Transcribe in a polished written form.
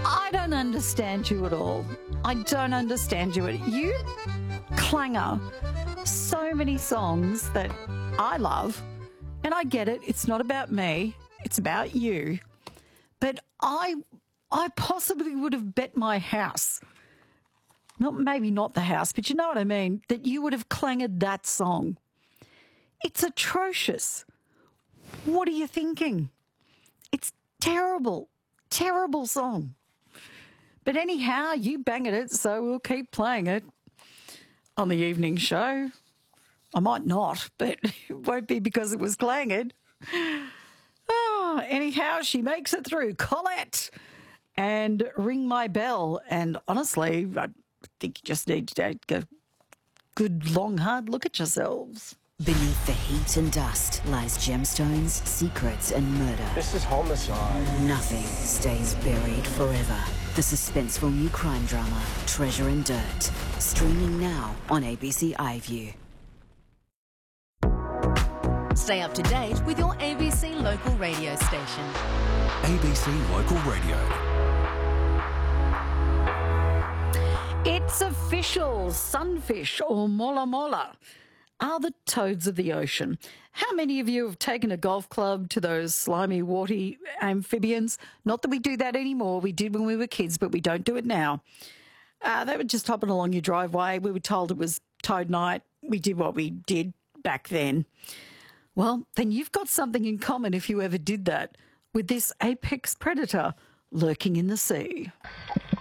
I don't understand you at all. I don't understand you. You clanger so many songs that I love, and I get it. It's not about me. It's about you. But I possibly would have bet my house, maybe not the house, but you know what I mean, that you would have clanged that song. It's atrocious. What are you thinking? It's terrible, terrible song. But anyhow, you banged it, so we'll keep playing it on the evening show. I might not, but it won't be because it was clanged. Oh, anyhow, she makes it through. Colette and Ring My Bell. And honestly, I think you just need to take a good, long, hard look at yourselves. Beneath the heat and dust lies gemstones, secrets, and murder. This is homicide. Nothing stays buried forever. The suspenseful new crime drama, Treasure and Dirt. Streaming now on ABC iView. Stay up to date with your ABC local radio station. ABC Local Radio. It's official. Sunfish or mola mola are the toads of the ocean. How many of you have taken a golf club to those slimy, warty amphibians? Not that we do that anymore. We did when we were kids, but we don't do it now. They were just hopping along your driveway. We were told it was toad night. We did what we did back then. Well, then you've got something in common if you ever did that with this apex predator lurking in the sea.